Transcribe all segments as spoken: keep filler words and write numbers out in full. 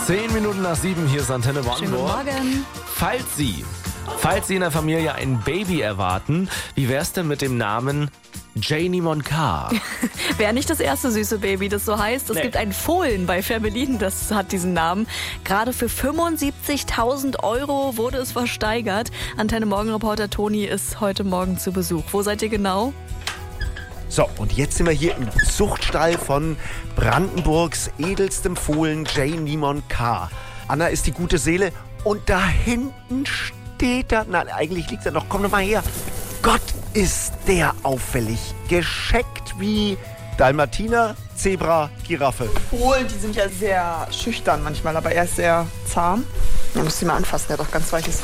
Zehn Minuten nach sieben, hier ist Antenne Brandenburg. Schönen guten Morgen. Falls Sie, falls Sie in der Familie ein Baby erwarten, wie wär's denn mit dem Namen Janie Moncar? Wäre nicht das erste süße Baby, das so heißt. Es Nee. gibt ein Fohlen bei Färbelin, das hat diesen Namen. Gerade für fünfundsiebzigtausend Euro wurde es versteigert. Antenne Morgenreporter Toni ist heute Morgen zu Besuch. Wo seid ihr genau? So, und jetzt sind wir hier im Zuchtstall von Brandenburgs edelstem Fohlen Janie Moncar. Anna ist die gute Seele und da hinten steht er. Nein, eigentlich liegt er noch. Komm doch mal her. Gott, ist der auffällig. Gescheckt wie Dalmatiner, Zebra, Giraffe. Fohlen, die sind ja sehr schüchtern manchmal, aber er ist sehr zahm. Man muss sie mal anfassen, der hat doch ganz weiches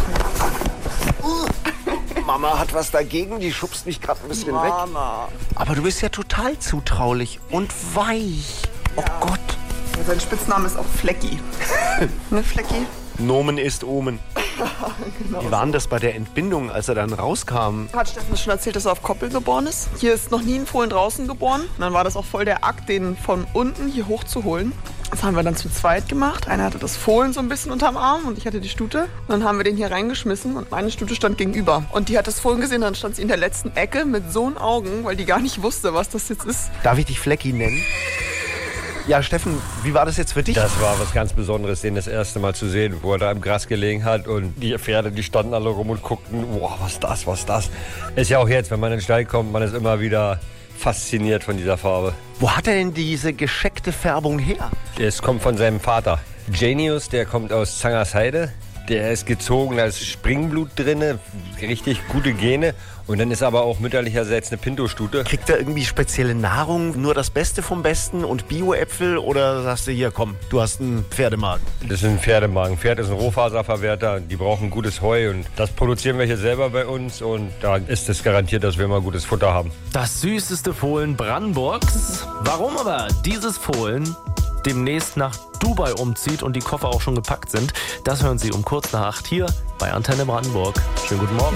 Fell. Mama hat was dagegen, die schubst mich gerade ein bisschen weg. Mama. Aber du bist ja total zutraulich und weich. Oh Gott. Ja, sein Spitzname ist auch Flecki. Ne, Flecki? Nomen ist Omen. Genau. Wie war denn das bei der Entbindung, als er dann rauskam? Hat Steffen schon erzählt, dass er auf Koppel geboren ist. Hier ist noch nie ein Fohlen draußen geboren. Und dann war das auch voll der Akt, den von unten hier hochzuholen. Das haben wir dann zu zweit gemacht. Einer hatte das Fohlen so ein bisschen unterm Arm und ich hatte die Stute. Und dann haben wir den hier reingeschmissen und meine Stute stand gegenüber. Und die hat das Fohlen gesehen, dann stand sie in der letzten Ecke mit so einen Augen, weil die gar nicht wusste, was das jetzt ist. Darf ich dich Flecki nennen? Ja, Steffen, wie war das jetzt für dich? Das war was ganz Besonderes, den das erste Mal zu sehen, wo er da im Gras gelegen hat und die Pferde, die standen alle rum und guckten, boah, was ist das, was ist das? Ist ja auch jetzt, wenn man in den Stall kommt, man ist immer wieder fasziniert von dieser Farbe. Wo hat er denn diese gescheckte Färbung her? Es kommt von seinem Vater. Janius, der kommt aus Zangersheide. Der ist gezogen, da ist Springblut drin, richtig gute Gene. Und dann ist aber auch mütterlicherseits eine Pinto-Stute. Kriegt er irgendwie spezielle Nahrung, nur das Beste vom Besten und Bio-Äpfel? Oder sagst du, hier, komm, du hast einen Pferdemagen? Das ist ein Pferdemagen. Pferd ist ein Rohfaserverwerter, die brauchen gutes Heu und das produzieren wir hier selber bei uns und da ist es garantiert, dass wir immer gutes Futter haben. Das süßeste Fohlen Brandenburgs. Warum aber dieses Fohlen demnächst nach Dubai umzieht und die Koffer auch schon gepackt sind, das hören Sie um kurz nach acht hier bei Antenne Brandenburg. Schönen guten Morgen.